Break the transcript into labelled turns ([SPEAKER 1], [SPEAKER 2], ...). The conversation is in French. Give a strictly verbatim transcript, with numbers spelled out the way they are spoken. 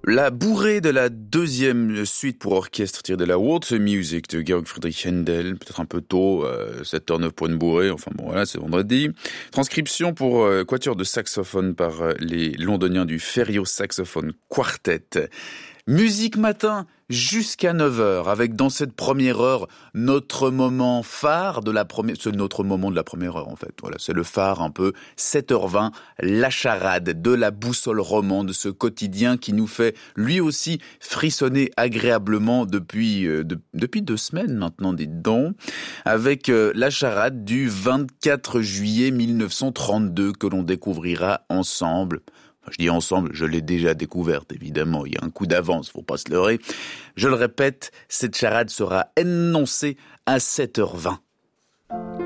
[SPEAKER 1] La bourrée de la deuxième suite pour orchestre tirée de la Waltz Music de Georg Friedrich Händel, peut-être un peu tôt, euh, sept heures neuf pour une bourrée, enfin bon voilà, c'est vendredi. Transcription pour euh, quatuor de saxophone par euh, les londoniens du Ferio Saxophone Quartet. Musique matin jusqu'à neuf heures, avec dans cette première heure notre moment phare de la première, c'est notre moment de la première heure en fait. Voilà, c'est le phare un peu, sept heures vingt, la charade de la boussole romande, ce quotidien qui nous fait lui aussi frissonner agréablement depuis euh, de, depuis deux semaines maintenant, dites donc, avec euh, la charade du vingt-quatre juillet mille neuf cent trente-deux que l'on découvrira ensemble. Je dis ensemble, je l'ai déjà découverte, évidemment, il y a un coup d'avance, faut pas se leurrer. Je le répète, cette charade sera énoncée à sept heures vingt.